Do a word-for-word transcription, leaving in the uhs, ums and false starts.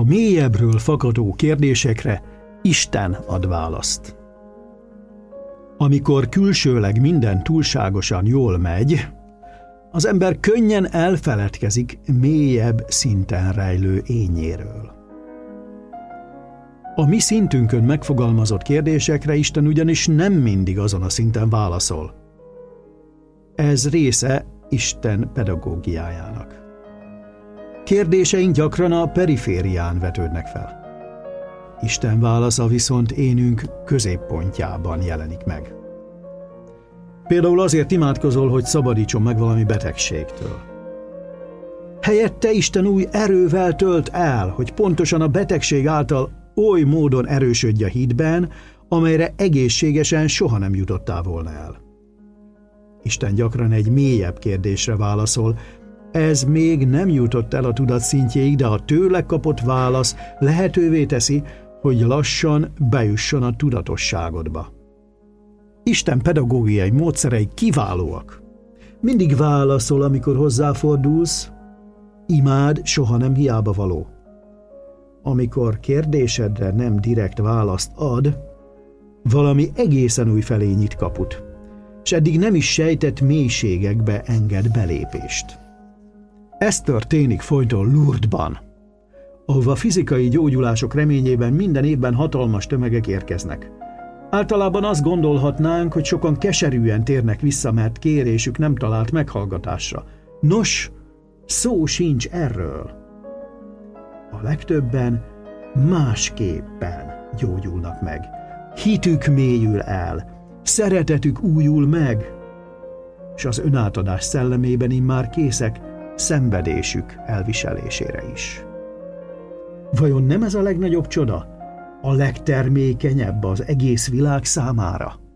A mélyebbről fakadó kérdésekre Isten ad választ. Amikor külsőleg minden túlságosan jól megy, az ember könnyen elfeledkezik mélyebb szinten rejlő énjéről. A mi szintünkön megfogalmazott kérdésekre Isten ugyanis nem mindig azon a szinten válaszol. Ez része Isten pedagógiájának. Kérdéseink gyakran a periférián vetődnek fel. Isten válasza viszont énünk középpontjában jelenik meg. Például azért imádkozol, hogy szabadítson meg valami betegségtől. Helyette Isten új erővel tölt el, hogy pontosan a betegség által oly módon erősödj a hitben, amelyre egészségesen soha nem jutottál volna el. Isten gyakran egy mélyebb kérdésre válaszol, ez még nem jutott el a tudat szintjéig, de a tőle kapott válasz lehetővé teszi, hogy lassan bejusson a tudatosságodba. Isten pedagógiai módszerei kiválóak. Mindig válaszol, amikor hozzáfordulsz, imád soha nem hiába való. Amikor kérdésedre nem direkt választ ad, valami egészen új felé nyit kaput, és eddig nem is sejtett mélységekbe enged belépést. Ez történik folyton Lourdesban, ahova fizikai gyógyulások reményében minden évben hatalmas tömegek érkeznek. Általában azt gondolhatnánk, hogy sokan keserűen térnek vissza, mert kérésük nem talált meghallgatásra. Nos, szó sincs erről. A legtöbben másképpen gyógyulnak meg. Hitük mélyül el, szeretetük újul meg, és az önátadás szellemében immár készek szenvedésük elviselésére is. Vajon nem ez a legnagyobb csoda? A legtermékenyebb az egész világ számára?